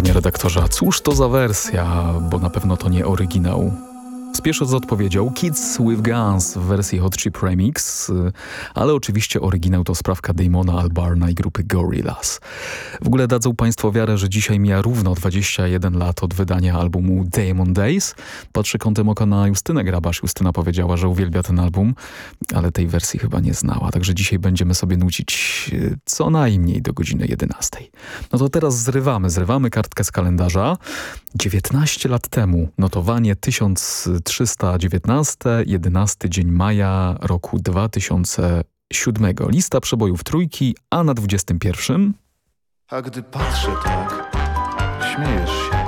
panie redaktorze, a cóż to za wersja, bo na pewno to nie oryginał. Spieszę z odpowiedzią Kids with Guns w wersji Hot Chip Remix, ale oczywiście oryginał to sprawka Damona Albarna i grupy Gorillaz. W ogóle dadzą państwo wiarę, że dzisiaj mija równo 21 lat od wydania albumu Damon Days. Patrzę kątem oka na Justynę Grabasz. Justyna powiedziała, że uwielbia ten album, ale tej wersji chyba nie znała. Także dzisiaj będziemy sobie nucić co najmniej do godziny 11. No to teraz zrywamy kartkę z kalendarza. 19 lat temu notowanie 1319, 11 dzień maja roku 2007. Lista przebojów trójki, a na 21... A gdy patrzę tak, śmiejesz się.